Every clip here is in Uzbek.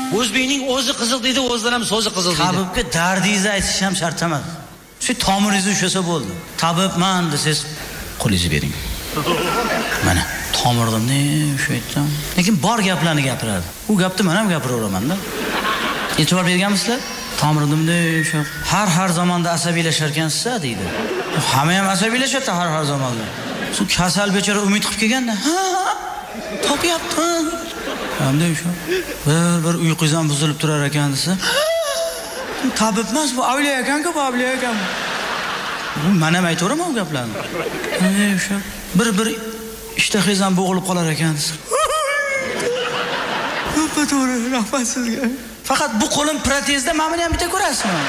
O'zbekning o'zi qiziq deydi, o'zidan ham so'zi qiziq deydi. Tabibga dardingizni aytish ham shart emas. Shu tomiringizni ushlasa bo'ldi. Tabibman desangiz, qo'lingizni bering. Mana tomirimni shu aytdim. Lekin bor gaplarni gapiradi. U gapni men ham gapiraveraman-da. E'tibor berganmisizlar? Tomirimni shu har zamonda asabiylashar ekansiz deydi. Hamma ham asabiylashadi har zamonda. Shu kasal bechora umid qilib kelganda, topyapman. Hamda shu bir uyqungizdan buzilib turar ekan desa, tabib emas, bu avliyo ekan-ku, bu avliyo ekan. Bu men ham aytaveraman bu gaplarni. Shu bir ishtahingizdan bo'g'ilib qolar ekan desa. To'g'ri, rahmat sizga. Faqat bu qo'lim protezda, men buni ham bitta ko'rasizmi?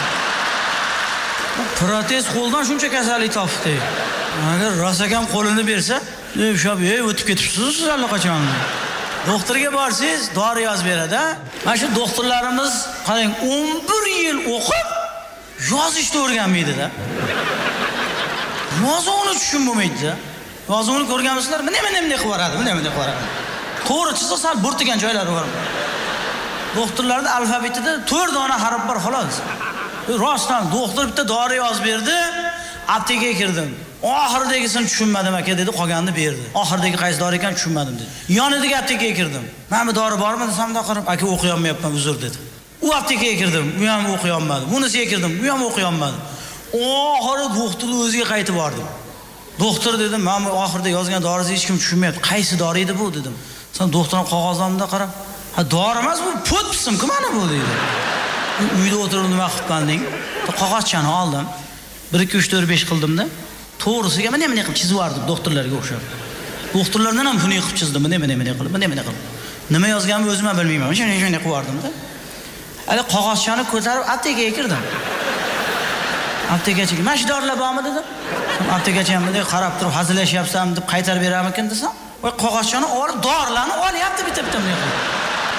Protez qo'ldan shuncha kasallik topdi. Agar rosakam qo'lini bersa, o'tib ketibsiz siz allaqachon. Doktorga borsangiz, dori yozib beradi. Mana shu doktorlarimiz qarang 11 yil o'qib, yozishni o'rganmaydi-da. Yozuvni tushunmaydi-da. Yozuvni ko'rganmisizlar? Nima qilib boradi? To'g'ri chizsa sal burtigan joylari bor. Doktorlarda alfabetida 4 dona harf bor xolos. Rostdan doktor bitta dori yozib berdi, aptekaga kirdim. Oxiridagisini tushunmadim aka dedi, qolganini berdi. Oxiridagi qaysi dori ekan tushunmadim dedi. Yonidagi aptekaga kirdim. Mana bu dori bormi desam da qarab, aka o'qiy olmayapman, uzr dedi. U aptekaga kirdim, u ham o'qiy olmadim. Bunisiga kirdim, u ham o'qiy olmadim. Oxiri doktor o'ziga qaytib bordim. Doktor dedim, men oxirida yozgan doringizni hech kim tushunmayapti. Qaysi dori edi bu dedim. Sen doktorning qog'ozimda qarab, ha dori emas bu, podpisim-ku mana bu dedi. Uyda o'tirib nima qilibman deng. Qog'ozchani oldim. 1 2 3 4 5 qildim-da. To'g'risiga men nima qilib chizib yubordim doktorlarga o'xshab. Doktorlardan ham buni qilib chizdim. Nima qilib. Nima yozganimni o'zim ham bilmayman. Shunday qilib yubordim-da. Hali qog'ozchani ko'tarib aptekaga kirdim. Aptekachiga, "Mana shu dorilar bormi?" dedim. Aptekachi ham bunday qarab turib, "Hazillashyapsan" deb qaytarib beramikin desam, "Voy qog'ozchani olib, dorilarni olyapti bitta-bitta."